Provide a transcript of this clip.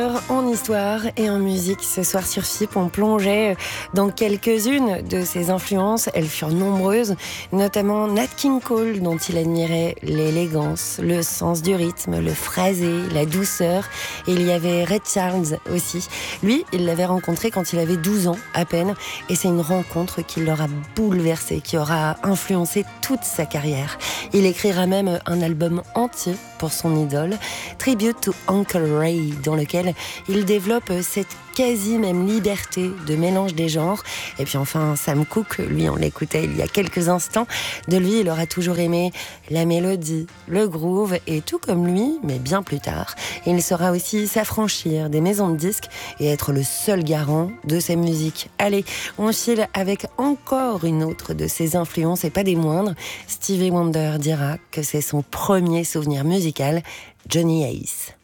En histoire et en musique, ce soir sur FIP, on plongeait dans quelques-unes de ses influences. Elles furent nombreuses, notamment Nat King Cole, dont il admirait l'élégance, le sens du rythme, le phrasé, la douceur. Et il y avait Ray Charles aussi. Lui, il l'avait rencontré quand il avait 12 ans à peine. Et c'est une rencontre qui l'aura bouleversé, qui aura influencé toute sa carrière. Il écrira même un album entier pour son idole, Tribute to Uncle Ray, dans lequel il développe cette quasi même liberté de mélange des genres. Et puis enfin, Sam Cooke, lui, on l'écoutait il y a quelques instants, de lui, il aura toujours aimé la mélodie, le groove, et tout comme lui, mais bien plus tard, il saura aussi s'affranchir des maisons de disques et être le seul garant de sa musique. Allez, on file avec encore une autre de ses influences, et pas des moindres. Stevie Wonder dira que c'est son premier souvenir musical, Johnny Ace.